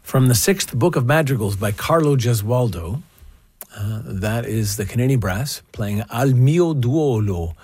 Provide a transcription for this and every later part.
From the Sixth Book of Madrigals by Carlo Gesualdo. That is the Canadian Brass playing Al mio duolo.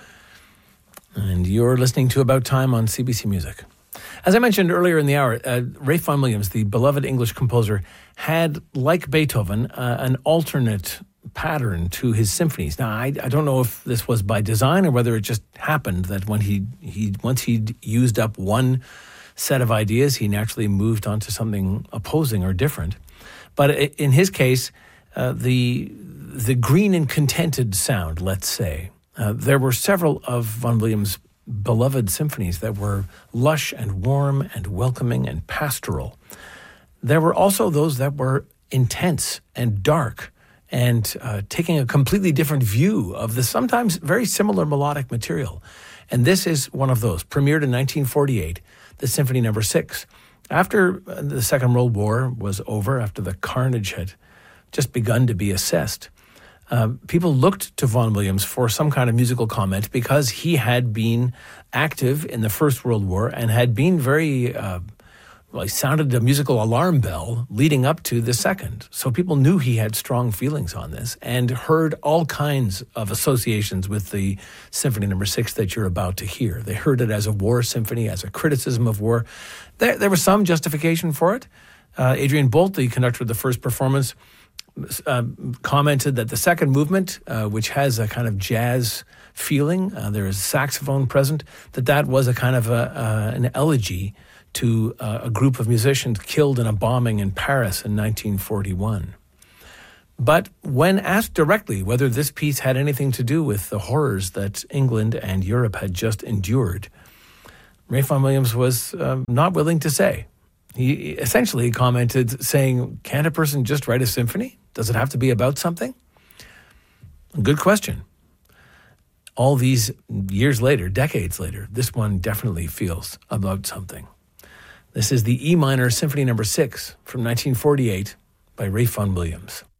And you're listening to About Time on CBC Music. As I mentioned earlier in the hour, Ralph Vaughan Williams, the beloved English composer, had, like Beethoven, an alternate pattern to his symphonies. Now, I don't know if this was by design or whether it just happened that when once he'd used up one set of ideas, he naturally moved on to something opposing or different. But in his case, the green and contented sound, let's say, there were several of Vaughan Williams' beloved symphonies that were lush and warm and welcoming and pastoral. There were also those that were intense and dark and taking a completely different view of the sometimes very similar melodic material. And this is one of those, premiered in 1948, the Symphony No. 6. After the Second World War was over, after the carnage had just begun to be assessed, people looked to Vaughan Williams for some kind of musical comment because he had been active in the First World War and had been very, he sounded a musical alarm bell leading up to the Second. So people knew he had strong feelings on this and heard all kinds of associations with the Symphony No. 6 that you're about to hear. They heard it as a war symphony, as a criticism of war. There was some justification for it. Adrian Bolt, the conductor of the first performance, commented that the second movement, which has a kind of jazz feeling, there is saxophone present, that was a kind of an elegy to a group of musicians killed in a bombing in Paris in 1941. But when asked directly whether this piece had anything to do with the horrors that England and Europe had just endured, Ralph Vaughan Williams was not willing to say. He essentially commented saying, can't a person just write a symphony? Does it have to be about something? Good question. All these years later, decades later, this one definitely feels about something. This is the E minor Symphony No. 6 from 1948 by Ralph Vaughan Williams.